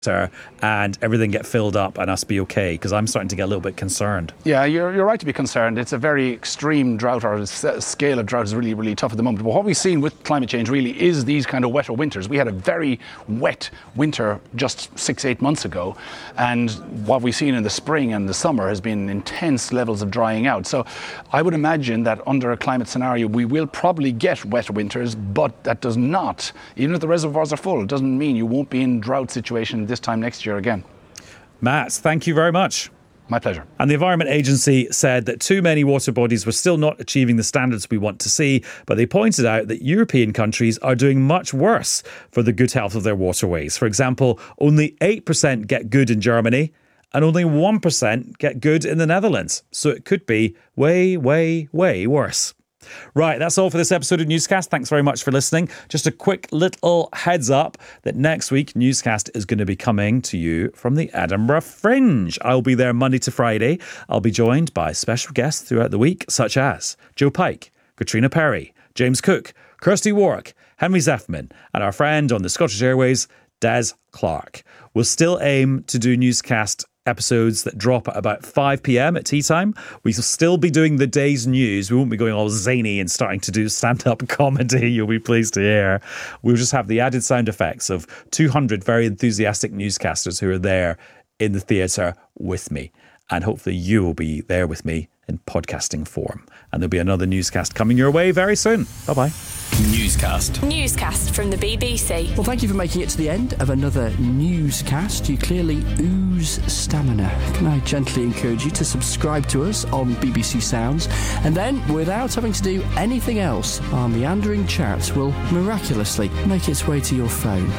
and everything get filled up and us be okay? Because I'm starting to get a little bit concerned. Yeah, you're right to be concerned. It's a very extreme drought, or the scale of drought is really, really tough at the moment. But what we've seen with climate change really is these kind of wetter winters. We had a very wet winter just 6-8 months ago, and what we've seen in the spring and the summer has been intense levels of drying out. So I would imagine that under a climate scenario we will probably get wetter winters, but that does not, even if the reservoirs are full, it doesn't mean you won't be in drought situation this time next year again. Matt, thank you very much. My pleasure. And the Environment Agency said that too many water bodies were still not achieving the standards we want to see, but they pointed out that European countries are doing much worse for the good health of their waterways. For example, only 8% get good in Germany and only 1% get good in the Netherlands. So it could be way, way, way worse. Right, that's all for this episode of Newscast. Thanks very much for listening. Just a quick little heads up that next week Newscast is going to be coming to you from the Edinburgh Fringe. I'll be there Monday to Friday. I'll be joined by special guests throughout the week, such as Joe Pike, Katrina Perry, James Cook, Kirsty Warwick, Henry Zeffman, and our friend on the Scottish Airways, Des Clark. We'll still aim to do Newscast episodes that drop at about 5 p.m. at tea time. We'll still be doing the day's news. We won't be going all zany and starting to do stand-up comedy, you'll be pleased to hear. We'll just have the added sound effects of 200 very enthusiastic newscasters who are there in the theatre with me. And hopefully you will be there with me in podcasting form. And there'll be another newscast coming your way very soon. Bye-bye. Newscast from the BBC. Well, thank you for making it to the end of another newscast. You clearly ooze stamina. Can I gently encourage you to subscribe to us on BBC Sounds, and then, without having to do anything else, our meandering chat will miraculously make its way to your phone.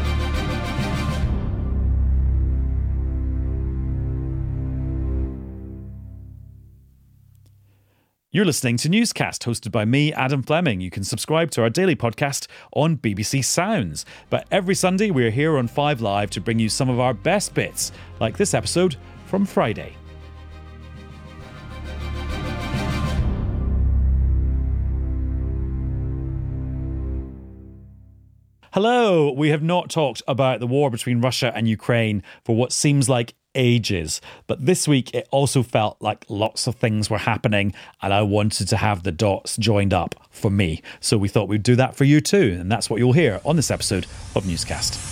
You're listening to Newscast, hosted by me, Adam Fleming. You can subscribe to our daily podcast on BBC Sounds. But every Sunday, we're here on 5 Live to bring you some of our best bits, like this episode from Friday. Hello, we have not talked about the war between Russia and Ukraine for what seems like ages, but this week it also felt like lots of things were happening and I wanted to have the dots joined up for me. So we thought we'd do that for you too, and that's what you'll hear on this episode of Newscast.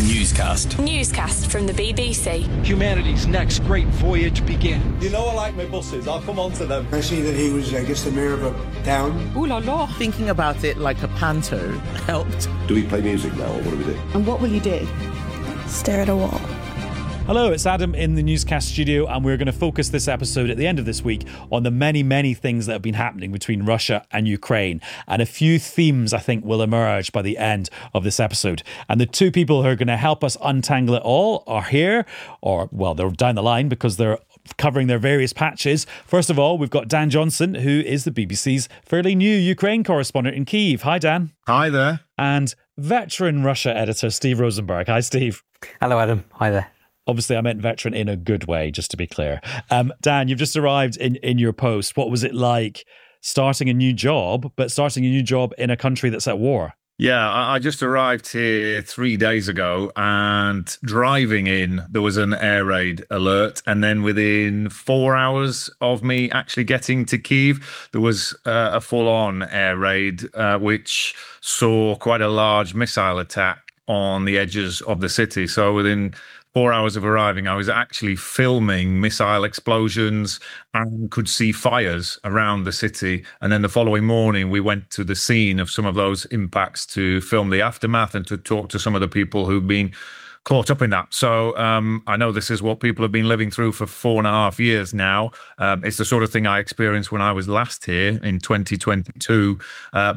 Newscast from the BBC. Humanity's next great voyage begins. You know I like my buses, I'll come on to them. I see that he was, I guess, the mayor of a town. Ooh la la. Thinking about it like a panto helped. Do we play music now, or what do we do? And what will you do? Stare at a wall. Hello, it's Adam in the Newscast studio, and we're going to focus this episode at the end of this week on the many, many things that have been happening between Russia and Ukraine. And a few themes, I think, will emerge by the end of this episode. And the two people who are going to help us untangle it all are here, or, well, they're down the line because they're covering their various patches. First of all, we've got Dan Johnson, who is the BBC's fairly new Ukraine correspondent in Kyiv. Hi, Dan. Hi there. And veteran Russia editor Steve Rosenberg. Hi, Steve. Hello, Adam. Hi there. Obviously, I meant veteran in a good way, just to be clear. Dan, you've just arrived in your post. What was it like starting a new job, but starting a new job in a country that's at war? Yeah, I just arrived here 3 days ago, and driving in, there was an air raid alert. And then within 4 hours of me actually getting to Kyiv, there was a full-on air raid, which saw quite a large missile attack on the edges of the city. So within 4 hours of arriving, I was actually filming missile explosions and could see fires around the city. And then the following morning, we went to the scene of some of those impacts to film the aftermath and to talk to some of the people who've been caught up in that. So I know this is what people have been living through for 4.5 years now. It's the sort of thing I experienced when I was last here in 2022.